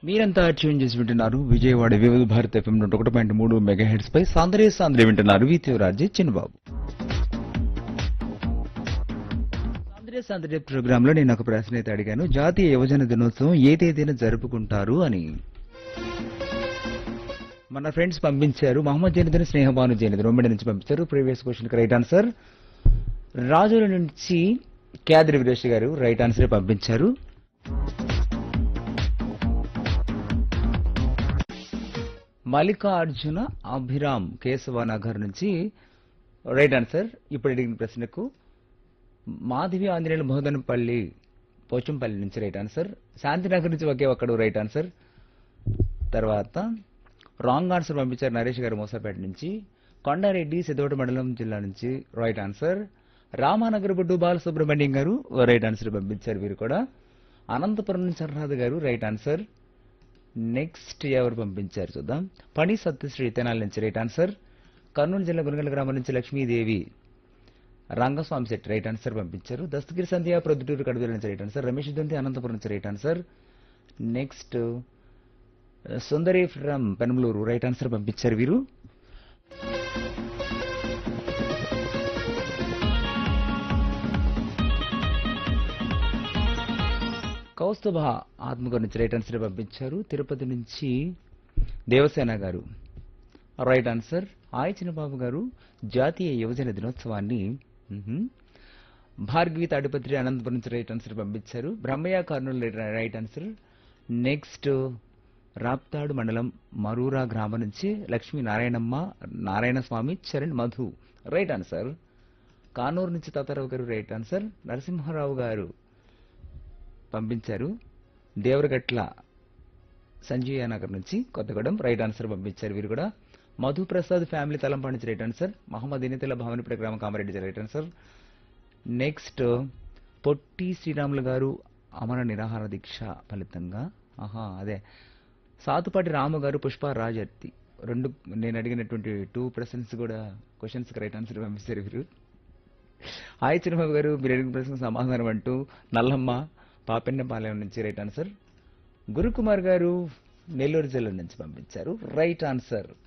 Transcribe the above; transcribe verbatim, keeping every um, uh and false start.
మీరంతా ట్యూన్ చేసి వింటున్నారు విజయవాడ వివిధ భారత్ ఎఫ్ఎం నూట ఒకటి పాయింట్ మూడు మెగా హెడ్స్ పై సాంద్రే సాంద్రే వింటున్నారు విత్యురాజీ చిన్నబాబు. సాంద్రే సాంద్రే ప్రోగ్రామ్ లో నేను ఒక ప్రశ్న అయితే అడిగాను, జాతీయ యువజన దినోత్సవం ఏ తేదీన జరుపుకుంటారు అని. మన ఫ్రెండ్స్ పంపించారు. మహమ్మద్ జైనుద్దీన్, స్నేహబాను జైనుద్దీన్ ఉమ్మడి నుంచి పంపించారు. ప్రీవియస్ క్వశ్చన్ కి రైట్ ఆన్సర్. రాజుల నుంచి క్యాద్రి వీరేష్ గారు రైట్ ఆన్సర్ పంపించారు. మల్లికార్జున అభిరామ్ కేశవనగర్ నుంచి రైట్ ఆన్సర్. ఇప్పుడు అడిగిన ప్రశ్నకు మాధవి ఆంజనేయులు మోదనపల్లి పోచంపల్లి నుంచి రైట్ ఆన్సర్. శాంతినగర్ నుంచి ఒకే ఒక్కడు రైట్ ఆన్సర్. తర్వాత రాంగ్ ఆన్సర్ పంపించారు నరేష్ గారు మోసాపేట నుంచి. కొండారెడ్డి సిద్ధోట మండలం జిల్లా నుంచి రైట్ ఆన్సర్. రామానగర్ బొడ్డు బాలసుబ్రహ్మణ్యం గారు రైట్ ఆన్సర్ పంపించారు. వీరు కూడా అనంతపురం నుంచి అనురాధ గారు రైట్ ఆన్సర్. నెక్స్ట్ ఎవరు పంపించారు చూద్దాం. పని సత్యశ్రీ తెనాలి నుంచి రైట్ ఆన్సర్. కర్నూలు జిల్లా గునగల గ్రామం నుంచి లక్ష్మీదేవి రంగస్వామి శెట్టి రైట్ ఆన్సర్ పంపించారు. దస్తగిరి సంధ్య ప్రొద్దుటూరు కడుదల నుంచి రైట్ ఆన్సర్. రమేష్ దంతి అనంతపురం నుంచి right answer. Next Sundari from Penamaluru right answer పంపించారు వీరు. కౌస్తుభ ఆత్మగారి నుంచి రైట్ ఆన్సర్ పంపించారు. తిరుపతి నుంచి దేవసేన గారు రైట్ ఆన్సర్. ఆయ చిన్నబాబు గారు జాతీయ యువజన దినోత్సవాన్ని మ్హూ. భార్గవి తాడిపత్రి అనంతపురం నుంచి రైట్ ఆన్సర్ పంపించారు. Brahmaiah Kurnool right answer. Next Raptadu మండలం మరూరా గ్రామం నుంచి లక్ష్మీ నారాయణమ్మ నారాయణ స్వామి చరణ్ మధు రైట్ ఆన్సర్. కానూరు నుంచి తాతారావు గారు రైట్ ఆన్సర్. నరసింహారావు గారు పంపించారు. దేవరగట్ల సంజీయ నగర్ నుంచి కొత్తగూడెం రైట్ ఆన్సర్ పంపించారు వీరు కూడా. మధుప్రసాద్ ఫ్యామిలీ తలంపాడు నుంచి రైట్ ఆన్సర్. మహమ్మద్ ఇనితల భవనిపేట గ్రామం Kamareddy right answer. Next Potti Sriramulu గారు అమర నిరాహార దీక్ష ఫలితంగా ఆహా అదే సాతుపాటి రాము గారు పుష్ప రాజర్తి రెండు నేను అడిగినటువంటి టూ ప్రశ్నస్ కూడా క్వశ్చన్స్ రైట్ ఆన్సర్ పంపిస్తారు వీరు. హాయ్ చిరుబాబు గారు మీరు అడిగిన ప్రశ్న సమాధానం అంటూ నల్లమ్మ పాపెన్నపాలెం నుంచి రైట్ ఆన్సర్. గురుకుమార్ గారు నెల్లూరు జిల్లా నుంచి పంపించారు రైట్ ఆన్సర్.